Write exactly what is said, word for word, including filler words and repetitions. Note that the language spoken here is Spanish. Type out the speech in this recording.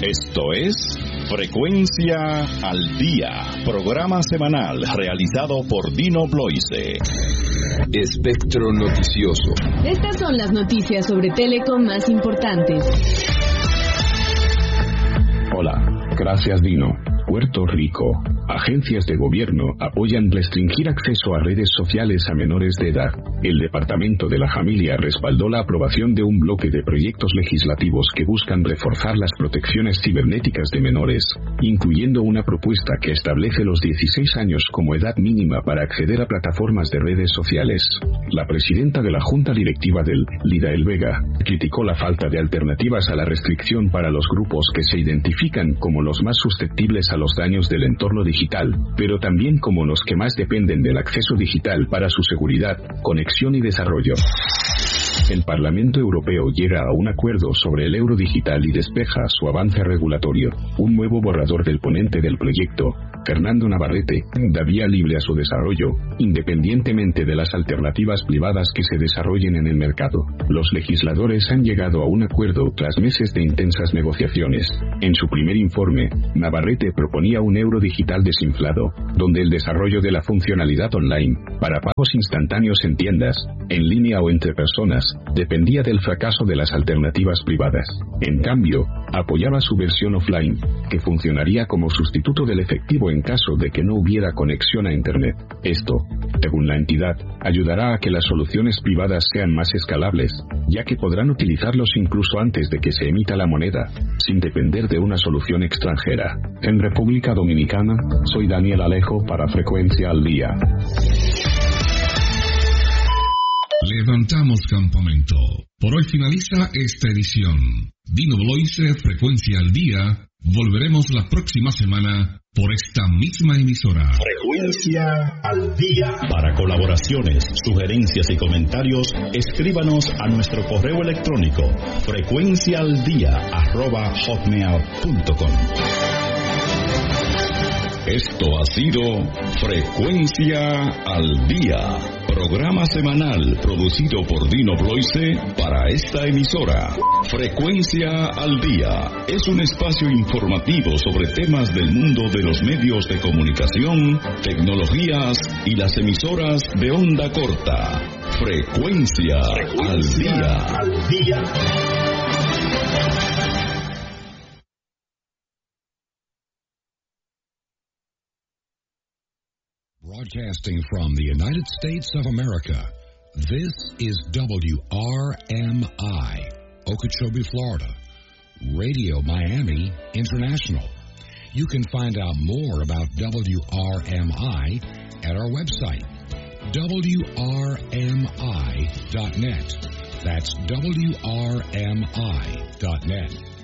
Esto es Frecuencia al Día, programa semanal realizado por Dino Bloise. Espectro Noticioso. Estas son las noticias sobre Telecom más importantes. Hola, gracias Dino. Puerto Rico. Agencias de gobierno apoyan restringir acceso a redes sociales a menores de edad. El Departamento de la Familia respaldó la aprobación de un bloque de proyectos legislativos que buscan reforzar las protecciones cibernéticas de menores, incluyendo una propuesta que establece los dieciséis años como edad mínima para acceder a plataformas de redes sociales. La presidenta de la Junta Directiva del Lidael Vega criticó la falta de alternativas a la restricción para los grupos que se identifican como los más susceptibles a los daños del entorno digital, pero también como los que más dependen del acceso digital para su seguridad, conexión y desarrollo. El Parlamento Europeo llega a un acuerdo sobre el euro digital y despeja su avance regulatorio. Un nuevo borrador del ponente del proyecto, Fernando Navarrete, da vía libre a su desarrollo, independientemente de las alternativas privadas que se desarrollen en el mercado. Los legisladores han llegado a un acuerdo tras meses de intensas negociaciones. En su primer informe, Navarrete proponía un euro digital desinflado, donde el desarrollo de la funcionalidad online, para pagos instantáneos en tiendas, en línea o entre personas, dependía del fracaso de las alternativas privadas. En cambio, apoyaba su versión offline, que funcionaría como sustituto del efectivo en caso de que no hubiera conexión a Internet. Esto, según la entidad, ayudará a que las soluciones privadas sean más escalables, ya que podrán utilizarlos incluso antes de que se emita la moneda, sin depender de una solución extranjera. En República Dominicana, soy Daniel Alejo para Frecuencia al Día. Levantamos campamento. Por hoy finaliza esta edición. Dino Bloise, Frecuencia al Día. Volveremos la próxima semana por esta misma emisora. Frecuencia al Día. Para colaboraciones, sugerencias y comentarios, escríbanos a nuestro correo electrónico frecuenciaaldia arroba hotmail punto com. Esto ha sido Frecuencia al Día, programa semanal producido por Dino Bloise para esta emisora. Frecuencia al Día es un espacio informativo sobre temas del mundo de los medios de comunicación, tecnologías y las emisoras de onda corta. Frecuencia, Frecuencia al Día. Al día. Broadcasting from the United States of America, this is W R M I, Okeechobee, Florida, Radio Miami International. You can find out more about W R M I at our website, W R M I dot net. That's W R M I dot net.